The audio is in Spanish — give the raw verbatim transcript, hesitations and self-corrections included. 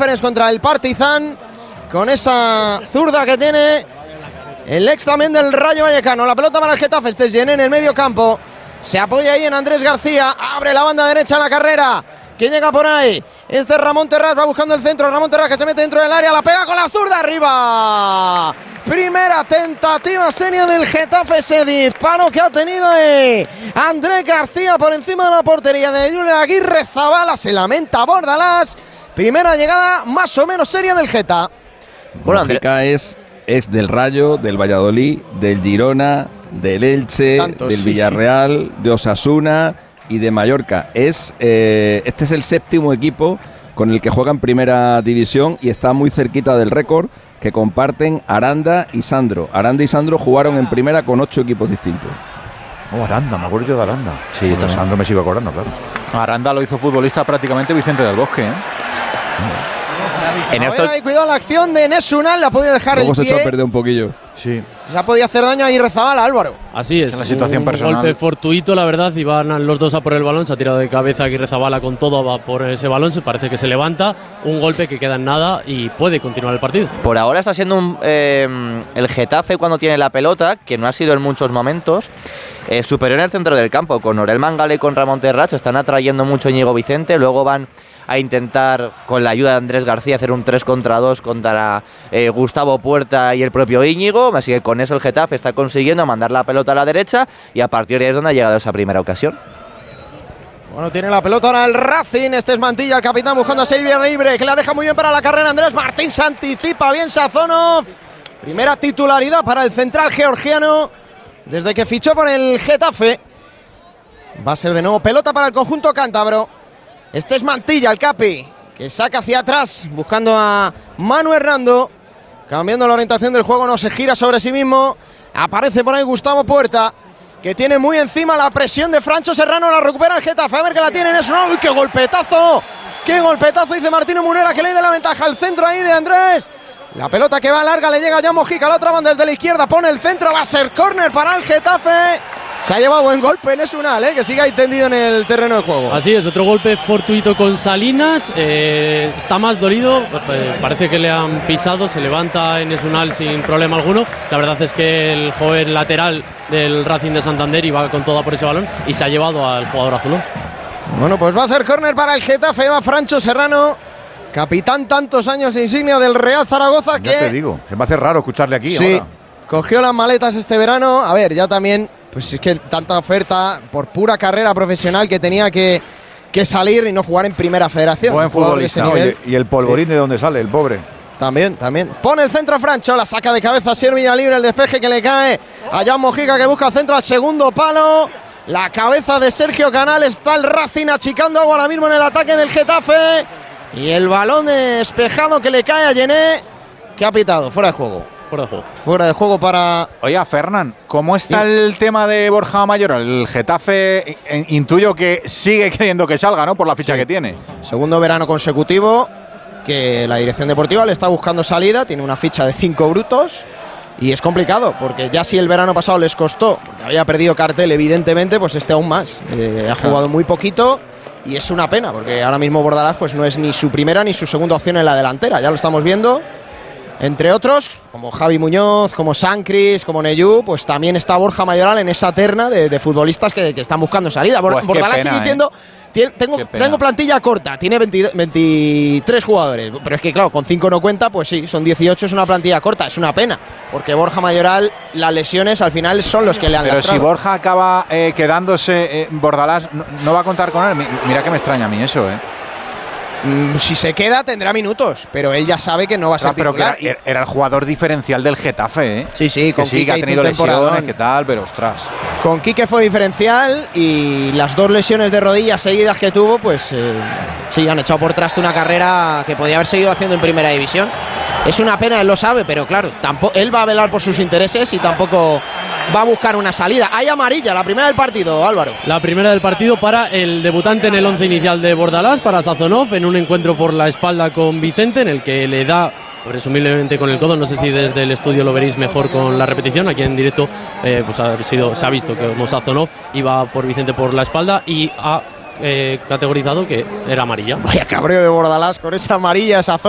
Conference contra el Partizan, con esa zurda que tiene el ex también del Rayo Vallecano. La pelota para el Getafe, este es Gené en el medio campo, se apoya ahí en Andrés García, abre la banda derecha en la carrera. ¿Quién llega por ahí? Este es Ramón Terrás, va buscando el centro. Ramón Terrás que se mete dentro del área, la pega con la zurda arriba. Primera tentativa seria del Getafe, ese disparo que ha tenido ahí Andrés García por encima de la portería de Julen Aguirre Zabala. Se lamenta Bordalás. Primera llegada más o menos seria del Geta. Bueno, Andrés es, es del Rayo, del Valladolid, del Girona, del Elche, Tanto, del sí, Villarreal, sí. de Osasuna y de Mallorca. Es eh, este es el séptimo equipo con el que juega en primera división y está muy cerquita del récord que comparten Aranda y Sandro. Aranda y Sandro jugaron en primera con ocho equipos distintos. Oh, Aranda, me acuerdo yo de Aranda. Sí, yo también. Sandro me sigo acordando, claro. Aranda lo hizo futbolista prácticamente Vicente del Bosque, ¿eh? En esto hay cuidado la acción de Enes Unal, la podía dejar Luego el pie. se echó a perder un poquillo. Sí. Ya podía hacer daño a Aguirre Zabala, Álvaro. Así es. En la situación un personal. golpe fortuito, la verdad. Iban los dos a por el balón. Se ha tirado de cabeza Aguirre Zabala con todo, va por ese balón. Se parece que se levanta. Un golpe que queda en nada y puede continuar el partido. Por ahora está siendo un, eh, el Getafe cuando tiene la pelota, que no ha sido en muchos momentos, eh, superior en el centro del campo. Con Orel Mangala y con Ramón Terrats están atrayendo mucho a Íñigo Vicente. Luego van a intentar, con la ayuda de Andrés García, hacer un tres contra dos contra eh, Gustavo Puerta y el propio Íñigo. Así que con eso el Getafe está consiguiendo mandar la pelota a la derecha y a partir de ahí es donde ha llegado esa primera ocasión. Bueno, tiene la pelota ahora el Racing. Este es Mantilla, el capitán, buscando a Silvia libre, que la deja muy bien para la carrera. Andrés Martín se anticipa bien Sazonov. Primera titularidad para el central georgiano desde que fichó por el Getafe. Va a ser de nuevo pelota para el conjunto cántabro. Este es Mantilla, el capi, que saca hacia atrás, buscando a Manu Hernando. Cambiando la orientación del juego, no se gira sobre sí mismo. Aparece por ahí Gustavo Puerta, que tiene muy encima la presión de Francho Serrano. La recupera el Getafe, a ver que la tiene en eso. ¡Uy, qué golpetazo! ¡Qué golpetazo! Dice Martino Munera, que le da la ventaja al centro ahí de Andrés. La pelota que va larga, le llega ya Mojica a la otra banda desde la izquierda, pone el centro, va a ser córner para el Getafe. Se ha llevado buen golpe en Esunal, ¿eh? Que sigue ahí tendido en el terreno de juego. Así es, otro golpe fortuito con Salinas. Eh, está más dolido, eh, parece que le han pisado, se levanta en Esunal sin problema alguno. La verdad es que el joven lateral del Racing de Santander iba con toda por ese balón y se ha llevado al jugador azulón. Bueno, pues va a ser córner para el Getafe, va Francho Serrano, capitán tantos años insignia del Real Zaragoza. Ya que te digo, se me hace raro escucharle aquí sí, ahora. Cogió las maletas este verano. A ver, ya también, pues es que tanta oferta por pura carrera profesional que tenía que, que salir y no jugar en primera federación. Buen futbolista, ¿no? y, y el polvorín sí. de dónde sale, el pobre. También, también. Pone el centro Francho, la saca de cabeza Siervilla libre, el despeje que le cae a Jan Mojica, que busca el centro al segundo palo. La cabeza de Sergio Canal, está el Racing achicando agua ahora mismo en el ataque del Getafe. Y el balón despejado que le cae a Gené, que ha pitado, fuera de juego. Fuera de juego. Fuera de juego para... Oye, Fernán, ¿cómo está sí. el tema de Borja Mayoral? El Getafe eh, intuyo que sigue queriendo que salga, ¿no? Por la ficha sí. que tiene. Segundo verano consecutivo que la dirección deportiva le está buscando salida, tiene una ficha de cinco brutos y es complicado, porque ya si el verano pasado les costó, porque había perdido cartel evidentemente, pues este aún más. Eh, ha jugado muy poquito y es una pena, porque ahora mismo Bordalás pues no es ni su primera ni su segunda opción en la delantera, ya lo estamos viendo. Entre otros, como Javi Muñoz, como Sancris, como Neyú, pues también está Borja Mayoral en esa terna de, de futbolistas que, que están buscando salida. Pues Bordalás pena, sigue diciendo, eh. tengo, tengo plantilla corta, tiene veinte, veintitrés jugadores, pero es que claro, con cinco no cuenta, pues sí, son dieciocho, es una plantilla corta, es una pena, porque Borja Mayoral, las lesiones al final son los que le han Pero lastrado. si Borja acaba eh, quedándose, eh, Bordalás no, no va a contar con él, mira que me extraña a mí eso, ¿eh? Mm, si se queda tendrá minutos, pero él ya sabe que no va a ser pero titular. Que era, era el jugador diferencial del Getafe, ¿eh? Sí, sí, con que sí, que ha tenido lesiones, ¿qué tal? Pero ostras. Con Quique fue diferencial y las dos lesiones de rodillas seguidas que tuvo, pues eh, sí, han echado por traste una carrera que podía haber seguido haciendo en primera división. Es una pena, él lo sabe, pero claro, tampoco, él va a velar por sus intereses y tampoco va a buscar una salida. Hay amarilla, la primera del partido, Álvaro. La primera del partido para el debutante en el once inicial de Bordalás, para Sazonov, en un encuentro por la espalda con Vicente, en el que le da presumiblemente con el codo, no sé si desde el estudio lo veréis mejor con la repetición, aquí en directo eh, pues ha sido, se ha visto que como Sazonov iba por Vicente por la espalda y ha eh, categorizado que era amarilla. Vaya cabreo de Bordalás con esa amarilla, esa zona.